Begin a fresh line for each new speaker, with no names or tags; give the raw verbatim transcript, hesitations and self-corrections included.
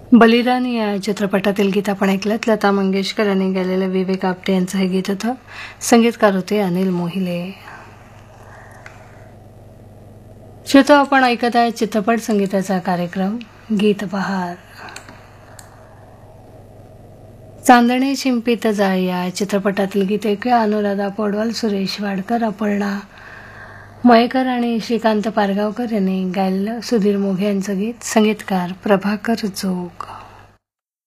बलिदान या चित्रपटातील गीत आपण ऐकलं. लता मंगेशकर यांनी गायलेलं विवेक आपटे यांचं हे गीत होतं. संगीतकार होते अनिल मोहिले. श्रोतो, आपण ऐकत आहे चित्रपट संगीताचा कार्यक्रम गीत बहार. चांदणे शिंपीत जाळ या चित्रपटातील गीत ऐकूया. अनुराधा पौडवाल, सुरेश वाडकर, अपर्णा मयेकर आणि श्रीकांत पारगावकर यांनी गायलेलं सुधीर मोघे यांचं गीत. संगीतकार प्रभाकर जोग.